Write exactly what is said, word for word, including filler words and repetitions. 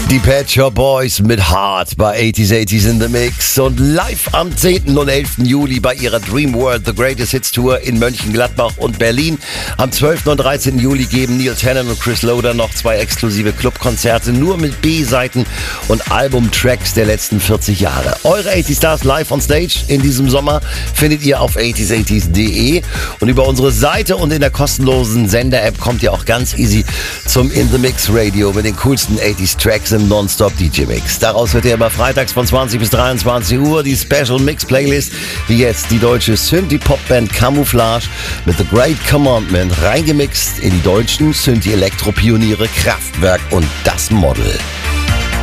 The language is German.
Die Pet Shop Boys mit Heart bei eighties, eighties in the Mix und live am zehnten und elften Juli bei ihrer Dream World The Greatest Hits Tour in Mönchengladbach und Berlin. Am zwölften und dreizehnten Juli geben Neil Tennant und Chris Loder noch zwei exklusive Clubkonzerte nur mit B-Seiten und Albumtracks der letzten vierzig Jahre. Eure eighties Stars live on stage in diesem Sommer findet ihr auf eighties eighties punkt de und über unsere Seite und in der kostenlosen Sender-App kommt ihr auch ganz easy zum In the Mix Radio mit den coolsten eighties Tracks im Non-Stop-D J-Mix. Daraus wird ihr immer freitags von zwanzig bis dreiundzwanzig Uhr die Special Mix Playlist, wie jetzt die deutsche Synthie-Pop-Band Camouflage mit The Great Commandment reingemixt in die deutschen Synthie-Elektro-Pioniere Kraftwerk und Das Model.